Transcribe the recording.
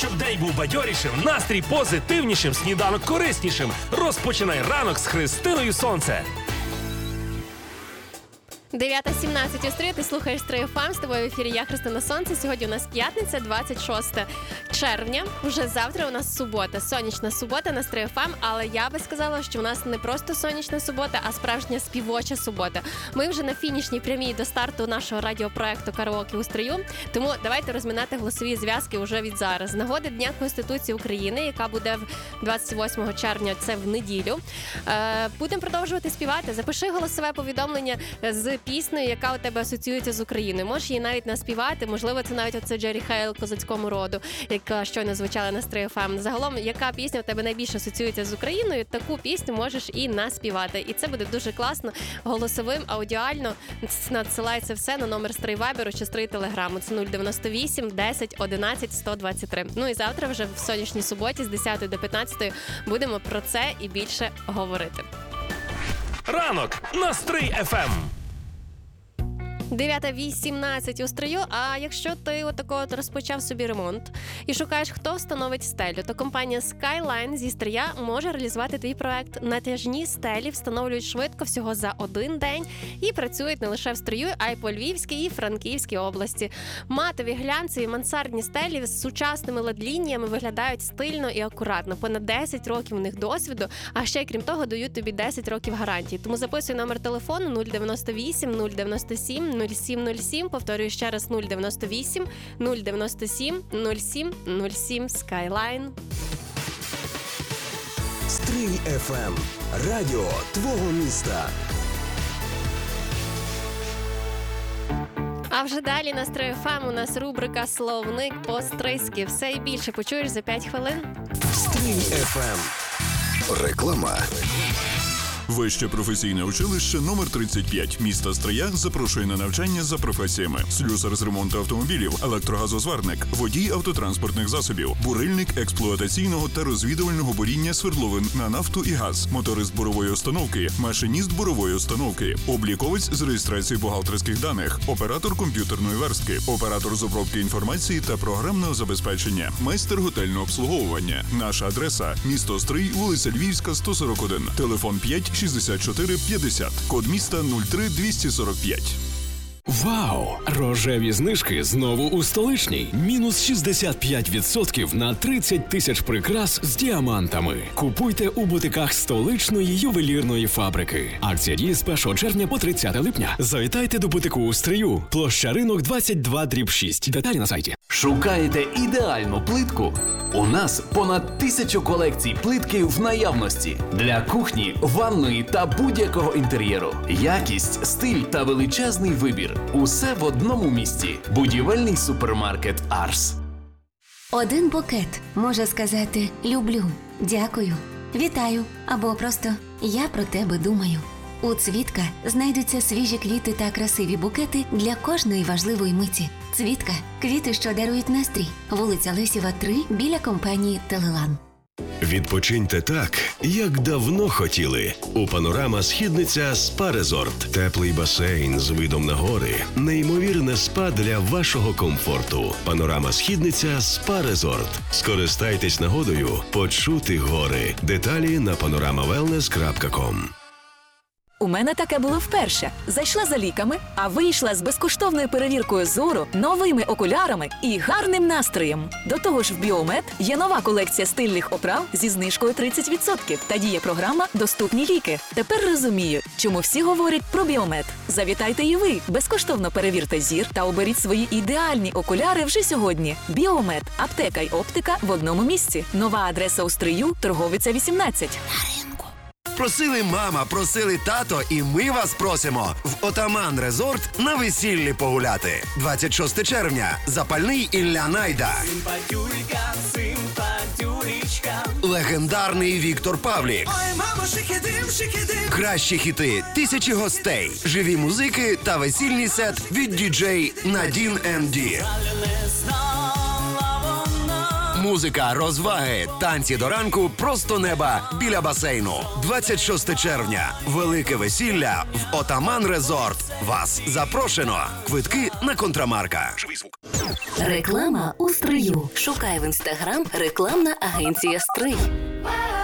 Щоб день був бадьорішим, настрій позитивнішим, сніданок кориснішим. Розпочинай ранок з Христиною Сонце. 9:17 у Стрию, ти слухаєш Стрию ФМ, з тобою в ефірі я, Христина Сонце. Сьогодні у нас п'ятниця, 26 червня. Вже завтра у нас субота, сонячна субота на Стрию ФМ, але я би сказала, що у нас не просто сонячна субота, а справжня співоча субота. Ми вже на фінішній прямій до старту нашого радіопроекту «Караоке у Стрию», тому давайте розминати голосові зв'язки уже від зараз. З нагоди Дня Конституції України, яка буде 28 червня, це в неділю. Будемо продовжувати співати. Запиши голосове повідомлення з піснею, яка у тебе асоціюється з Україною. Можеш її навіть наспівати, можливо, це навіть оце Джері Хейл «Козацькому роду», яка щойно звучала на Стрию ФМ. Загалом, яка пісня у тебе найбільше асоціюється з Україною, таку пісню можеш і наспівати. І це буде дуже класно, голосовим, аудіально. Надсилається все на номер Стрий Вайберу чи Стрий Телеграму. Це 098 10 11 123. Ну і завтра вже в сонячній суботі з 10 до 15 будемо про це і більше говорити. Ранок на Стрий ФМ. 9:18 у Стрию. А якщо ти отако розпочав собі ремонт і шукаєш, хто встановить стелю, то компанія Skyline зі Стрия може реалізувати твій проект. Натяжні стелі встановлюють швидко, всього за один день, і працюють не лише в Стрию, а й по Львівській і Франківській області. Матові, глянцеві, мансардні стелі з сучасними LED-лініями виглядають стильно і акуратно. Понад 10 років у них досвіду, а ще, крім того, дають тобі 10 років гарантії. Тому записуй номер телефону 098 097 0707, повторюю ще раз, 098 097 07 07. Skyline. Стрий ФМ. Радіо твого міста. А вже далі на Стрий ФМ у нас рубрика «Словник по-стрийськи». Все і більше почуєш за 5 хвилин. Стрий ФМ. Реклама. Вище професійне училище номер 35 міста Стрия запрошує на навчання за професіями: слюсар з ремонту автомобілів, електрогазозварник, водій автотранспортних засобів, бурильник експлуатаційного та розвідувального буріння свердловин на нафту і газ, моторист бурової установки, машиніст бурової установки, обліковець з реєстрації бухгалтерських даних, оператор комп'ютерної верстки, оператор з обробки інформації та програмного забезпечення, майстер готельного обслуговування. Наша адреса – місто Стрий, вулиця Львівська, 141, телефон 5 64 50, код міста 03245. Вау! Рожеві знижки знову у столичній. Мінус 65% на 30 тисяч прикрас з діамантами. Купуйте у бутиках столичної ювелірної фабрики. Акція діє з 1 червня по 30 липня. Завітайте до бутику у Стрию. Площа Ринок 22/6. Деталі на сайті. Шукаєте ідеальну плитку? У нас понад 1000 колекцій плитки в наявності для кухні, ванної та будь-якого інтер'єру. Якість, стиль та величезний вибір. Усе в одному місці. Будівельний супермаркет «Арс». Один букет може сказати «люблю», «дякую», «вітаю» або просто «я про тебе думаю». У «Цвітка» знайдуться свіжі квіти та красиві букети для кожної важливої миті. «Цвітка» – квіти, що дарують настрій. Вулиця Лесєва, 3, біля компанії «Телелан». Відпочиньте так, як давно хотіли. У «Панорама Східниця» спа-резорт. Теплий басейн з видом на гори. Неймовірне спа для вашого комфорту. «Панорама Східниця» спа-резорт. Скористайтесь нагодою почути гори. Деталі на panoramawellness.com. У мене таке було вперше. Зайшла за ліками, а вийшла з безкоштовною перевіркою зору, новими окулярами і гарним настроєм. До того ж в «Біомед» є нова колекція стильних оправ зі знижкою 30% та діє програма «Доступні ліки». Тепер розумію, чому всі говорять про «Біомед». Завітайте і ви, безкоштовно перевірте зір та оберіть свої ідеальні окуляри вже сьогодні. «Біомед» – аптека й оптика в одному місці. Нова адреса у Стрию, Торговиця 18. Просили мама, просили тато, і ми вас просимо в «Отаман Резорт» на весіллі погуляти. 26 червня. Запальний Ілля Найда. Легендарний Віктор Павлік. Ой, мамо, шикидим, шикидим. Кращі хіти, тисячі гостей, живі музики та весільний сет від діджей Надін МД. Музика, розваги, танці до ранку, просто неба біля басейну. 26 червня. Велике весілля в «Отаман Резорт». Вас запрошено. Квитки на Контрамарка. Реклама у стрию. Шукай в інстаграм рекламна агенція «Стрий».